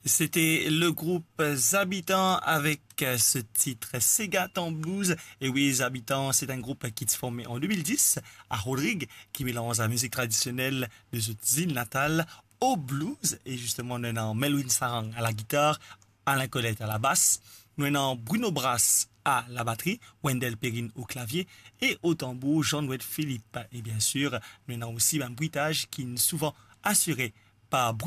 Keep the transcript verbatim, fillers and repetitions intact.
C'était le groupe Habitants avec ce titre Sega Town Blues. Et oui, les Habitants, c'est un groupe qui s'est formé en deux mille dix à Rodrigue, qui mélange la musique traditionnelle de cette île natale au blues. Et justement, nous avons Melwin Sarang à la guitare, Alain Colette à la basse, nous avons Bruno Brass à la batterie, Wendell Perrine au clavier et au tambour, Jean-Louis Philippe. Et bien sûr, nous avons aussi un bruitage qui est souvent assuré par Bruno